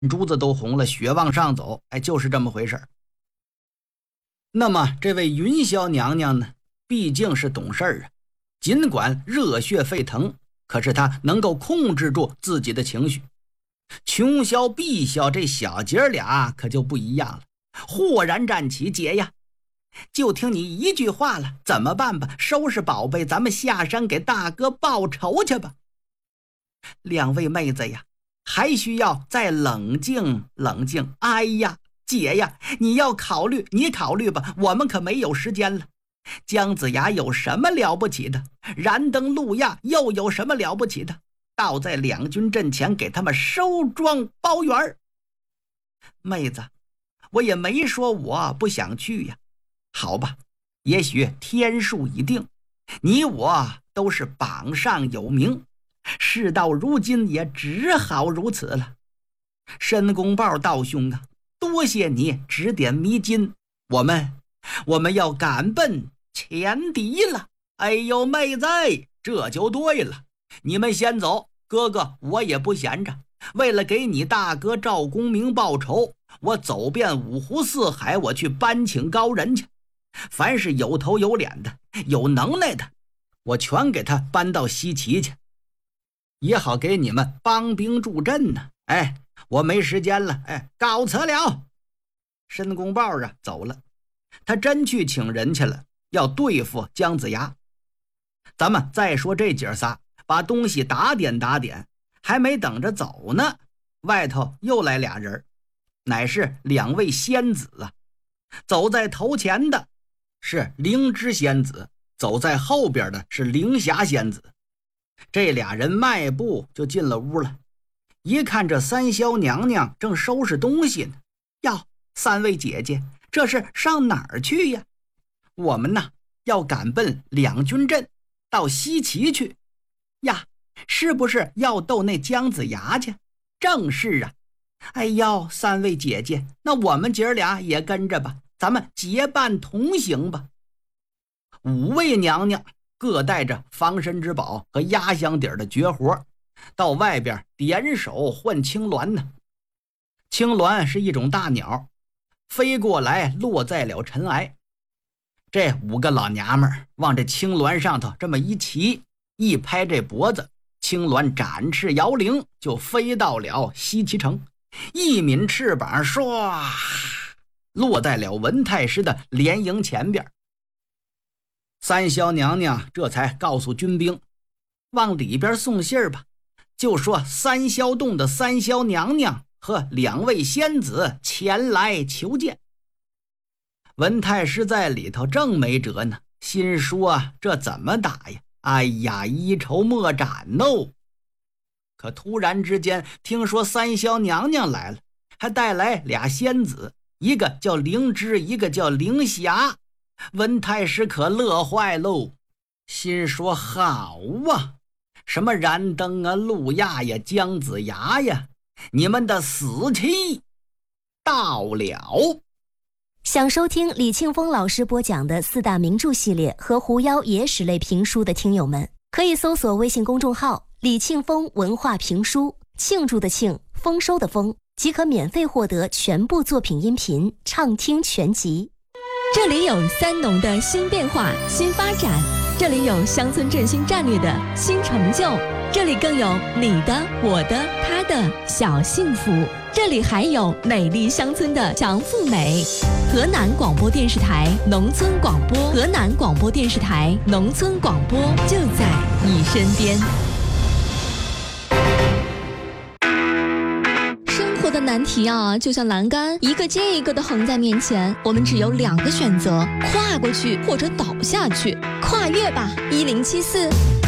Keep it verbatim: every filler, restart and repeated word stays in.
珠子都红了，血往上走，哎，就是这么回事。那么这位云霄娘娘呢，毕竟是懂事儿啊，尽管热血沸腾，可是她能够控制住自己的情绪。琼霄、碧霄这小姐俩可就不一样了，豁然站起：“姐呀，就听你一句话了，怎么办吧？收拾宝贝，咱们下山给大哥报仇去吧。”两位妹子呀，还需要再冷静冷静。哎呀，姐呀，你要考虑，你考虑吧，我们可没有时间了。姜子牙有什么了不起的？燃灯路亚又有什么了不起的？倒在两军阵前给他们收庄包圆。妹子，我也没说我不想去呀。好吧，也许天数已定，你我都是榜上有名，事到如今也只好如此了。申公豹道兄啊，多谢你指点迷津，我们我们要赶奔前敌了。哎呦，妹子，这就对了，你们先走，哥哥我也不闲着，为了给你大哥赵公明报仇，我走遍五湖四海，我去搬请高人去。凡是有头有脸的有能耐的，我全给他搬到西岐去，也好给你们帮兵助阵呢。哎，我没时间了，哎，告辞了。申公豹啊走了，他真去请人去了，要对付姜子牙。咱们再说这姐仨把东西打点打点，还没等着走呢，外头又来俩人，乃是两位仙子啊。走在头前的是灵芝仙子，走在后边的是灵霞仙子。这俩人迈步就进了屋了，一看这三霄娘娘正收拾东西呢。哟，三位姐姐，这是上哪儿去呀？我们呐，要赶奔两军阵，到西岐去。呀，是不是要斗那姜子牙去？正是啊。哎呦，三位姐姐，那我们姐儿俩也跟着吧，咱们结伴同行吧。五位娘娘各带着防身之宝和压箱底的绝活，到外边点手换青鸾呢。青鸾是一种大鸟，飞过来落在了尘埃。这五个老娘们儿往这青鸾上头这么一骑，一拍这脖子，青鸾展翅摇铃，就飞到了西岐城，一抿翅膀，唰，落在了文太师的连营前边。三霄娘娘这才告诉军兵，往里边送信儿吧，就说三霄洞的三霄娘娘和两位仙子前来求见。文太师在里头正没辙呢，心说这怎么打呀？哎呀，一筹莫展哦。可突然之间听说三霄娘娘来了，还带来俩仙子，一个叫灵芝，一个叫灵霞。文太师可乐坏喽，心说好啊，什么燃灯啊、路亚呀、姜子牙呀，你们的死期到了。 想收听李庆峰老师播讲的四大名著系列和狐妖野史类评书的听友们，可以搜索微信公众号李庆峰文化评书，庆祝的庆，丰收的丰，即可免费获得全部作品音频畅听全集。 这里有三农的新变化、新发展，这里有乡村振兴战略的新成就，这里更有你的、我的、他的小幸福，这里还有美丽乡村的强富美。河南广播电视台农村广播，河南广播电视台农村广播就在你身边。的难题啊，就像栏杆一个接一个的横在面前，我们只有两个选择，跨过去或者倒下去。跨越吧一零七四。